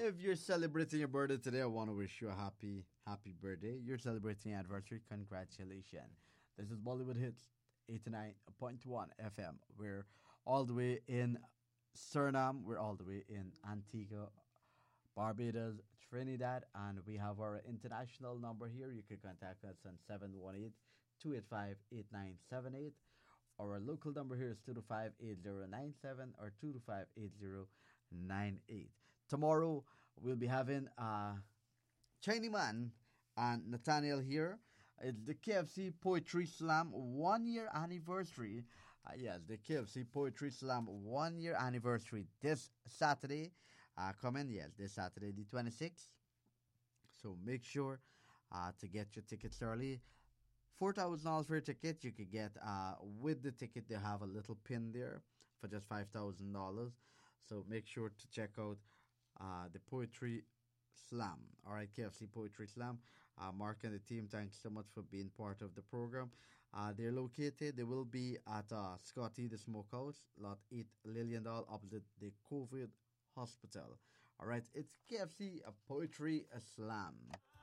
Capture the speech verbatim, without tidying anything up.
If you're celebrating your birthday today, I want to wish you a happy, happy birthday. You're celebrating your anniversary. Congratulations. This is Bollywood Hits eighty-nine point one F M. We're all the way in Suriname. We're all the way in Antigua, Barbados, Trinidad, and we have our international number here. You can contact us on seven one eight, two eight five, eight nine seven eight. Our local number here is two two five, eight zero nine seven or two two five, eight zero nine eight. Tomorrow, we'll be having uh, Chinese Man and Nathaniel here. It's the K F C Poetry Slam one year anniversary. Uh, yes, the K F C Poetry Slam one year anniversary this Saturday. Uh, coming, yes, this Saturday, the twenty-sixth. So make sure uh, to get your tickets early. four thousand dollars for a ticket. You could get, uh, with the ticket, they have a little pin there for just five thousand dollars. So make sure to check out uh, the Poetry Slam. All right, K F C Poetry Slam. Uh, Mark and the team, thanks so much for being part of the program. Uh, they're located, they will be at uh, Scotty the Smokehouse, Lot eight, Lilliandale, opposite the COVID Hospital. All right, it's K F C a Poetry Slam.